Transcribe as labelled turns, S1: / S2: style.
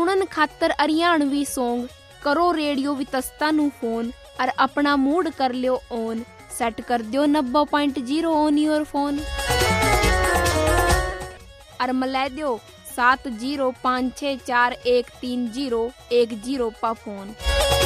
S1: सुनन खातर हरियाणवी सॉन्ग करो रेडियो वितस्ता नु फोन और अपना मूड कर लियो ऑन। सेट कर दियो 90.0 ऑन योर फोन और मिला दियो 7056413010 पा फोन।